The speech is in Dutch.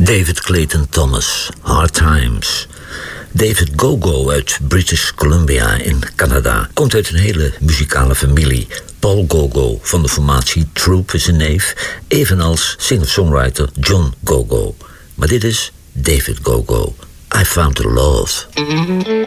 David Clayton Thomas, Hard Times. David Gogo uit British Columbia in Canada komt uit een hele muzikale familie. Paul Gogo van de formatie Troop is een neef, evenals singer-songwriter John Gogo. Maar dit is David Gogo. I Found the Love.